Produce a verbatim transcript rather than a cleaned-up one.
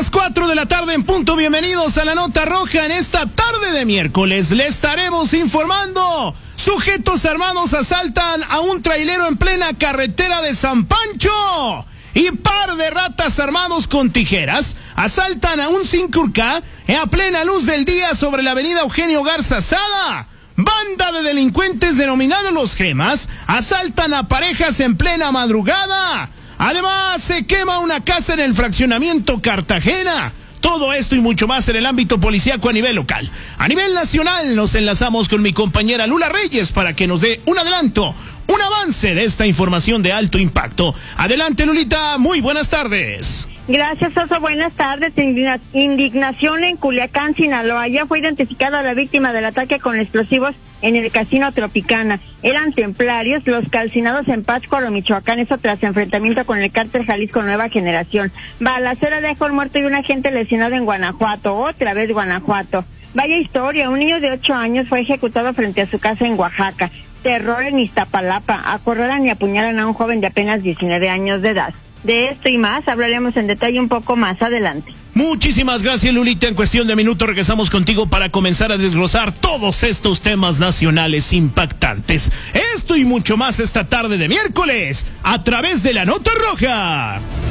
las cuatro de la tarde en punto. Bienvenidos a la Nota Roja. En esta tarde de miércoles le estaremos informando. Sujetos armados asaltan a un trailero en plena carretera de San Pancho. Y par de ratas armados con tijeras asaltan a un Cincurca a plena luz del día sobre la avenida Eugenio Garza Sada. Banda de delincuentes denominados Los Gemas asaltan a parejas en plena madrugada. Además, se quema una casa en el fraccionamiento Cartagena. Todo esto y mucho más en el ámbito policíaco a nivel local. A nivel nacional nos enlazamos con mi compañera Lula Reyes para que nos dé un adelanto, un avance de esta información de alto impacto. Adelante, Lulita, muy buenas tardes. Gracias, Oso. Buenas tardes. Indigna- indignación en Culiacán, Sinaloa. Ya fue identificada la víctima del ataque con explosivos en el Casino Tropicana. Eran templarios los calcinados en Pátzcuaro, Michoacán, eso tras enfrentamiento con el cártel Jalisco Nueva Generación. Balacera dejó el muerto y un agente lesionado en Guanajuato, otra vez Guanajuato. Vaya historia, un niño de ocho años fue ejecutado frente a su casa en Oaxaca. Terror en Iztapalapa, acorralan y apuñalan a un joven de apenas diecinueve años de edad. De esto y más hablaremos en detalle un poco más adelante. Muchísimas gracias, Lulita. En cuestión de minutos regresamos contigo para comenzar a desglosar todos estos temas nacionales impactantes. Esto y mucho más esta tarde de miércoles a través de la Nota Roja.